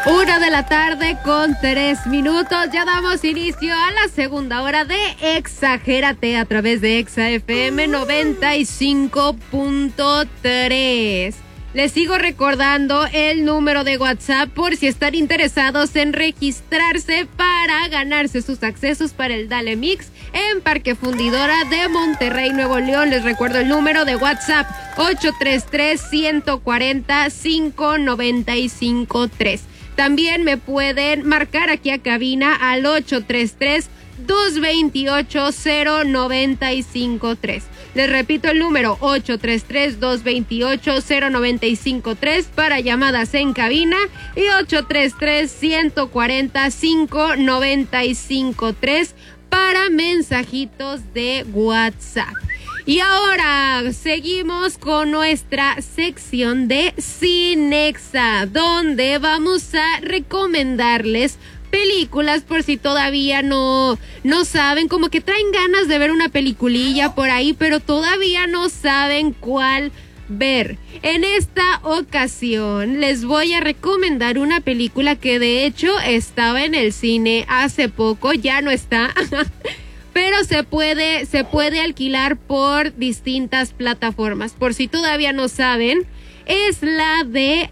1:03 Ya damos inicio a la segunda hora de Exagérate a través de Exa FM 95.3. Les sigo recordando el número de WhatsApp por si están interesados en registrarse para ganarse sus accesos para el Dale Mix en Parque Fundidora de Monterrey, Nuevo León. Les recuerdo el número de WhatsApp 833-140-5953. También me pueden marcar aquí a cabina al 833-228-0953. Les repito el número 833-228-0953 para llamadas en cabina y 833-140-5953 para mensajitos de WhatsApp. Y ahora seguimos con nuestra sección de Cinexa, donde vamos a recomendarles películas por si todavía no saben, como que traen ganas de ver una peliculilla por ahí, pero todavía no saben cuál ver. En esta ocasión les voy a recomendar una película que de hecho estaba en el cine hace poco, ya no está. Pero se puede alquilar por distintas plataformas. Por si todavía no saben, es la de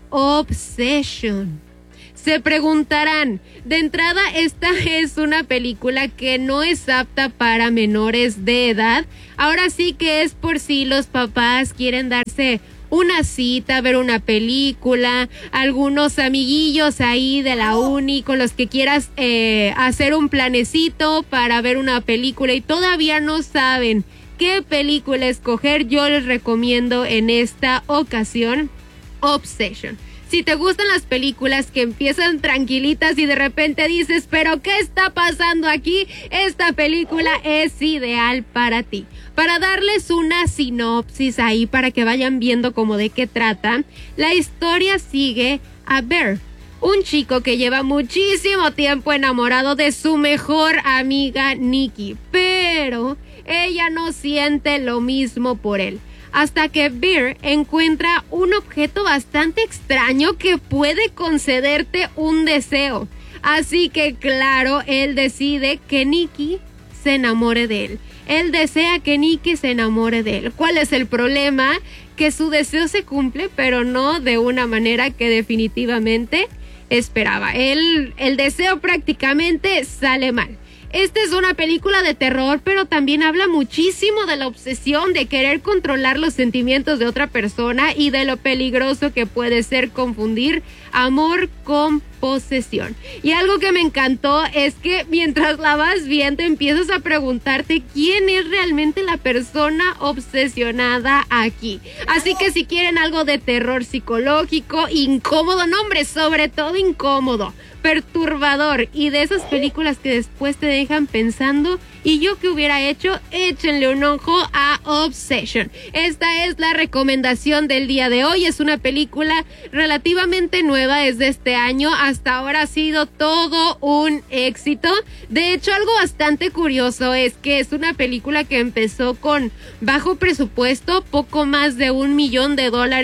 Obsession. Se preguntarán, de entrada, esta es una película que no es apta para menores de edad. Ahora sí que es por si los papás quieren darse una cita, ver una película, algunos amiguillos ahí de la uni con los que quieras hacer un planecito para ver una película y todavía no saben qué película escoger. Yo les recomiendo en esta ocasión Obsession. Si te gustan las películas que empiezan tranquilitas y de repente dices, ¿pero qué está pasando aquí? Esta película es ideal para ti. Para darles una sinopsis ahí para que vayan viendo como de qué trata, la historia sigue a Bear, un chico que lleva muchísimo tiempo enamorado de su mejor amiga Nikki, pero ella no siente lo mismo por él. Hasta que Bear encuentra un objeto bastante extraño que puede concederte un deseo. Así que claro, él decide que Nikki se enamore de él. Él desea que Nikki se enamore de él. ¿Cuál es el problema? Que su deseo se cumple, pero no de una manera que definitivamente esperaba. El deseo prácticamente sale mal. Esta es una película de terror, pero también habla muchísimo de la obsesión de querer controlar los sentimientos de otra persona y de lo peligroso que puede ser confundir amor con posesión. Y algo que me encantó es que mientras la vas viendo empiezas a preguntarte quién es realmente la persona obsesionada aquí. Así que si quieren algo de terror psicológico, incómodo, no hombre, sobre todo incómodo, perturbador y de esas películas que después te dejan pensando, ¿y yo qué hubiera hecho? Échenle un ojo a Obsession. Esta es la recomendación del día de hoy. Es una película relativamente nueva, es de este año. Hasta ahora ha sido todo un éxito. De hecho, algo bastante curioso es que es una película que empezó con bajo presupuesto, poco más de $1 millón,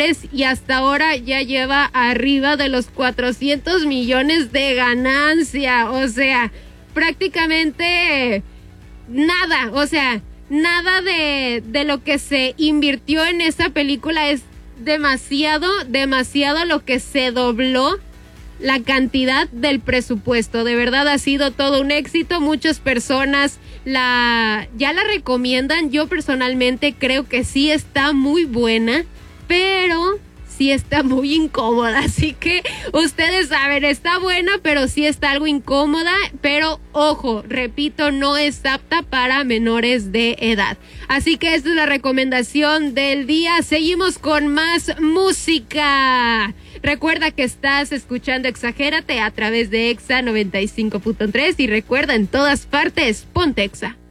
y hasta ahora ya lleva arriba de los 400 millones de ganancia. O sea, prácticamente nada, o sea, nada de lo que se invirtió en esa película. Es demasiado lo que se dobló la cantidad del presupuesto. De verdad ha sido todo un éxito. Muchas personas ya la recomiendan. Yo personalmente creo que sí está muy buena, pero sí está muy incómoda, así que ustedes saben, está buena, pero sí está algo incómoda, pero ojo, repito, no es apta para menores de edad. Así que esta es la recomendación del día. Seguimos con más música. Recuerda que estás escuchando Exagérate a través de Exa 95.3 y recuerda, en todas partes, ponte Exa.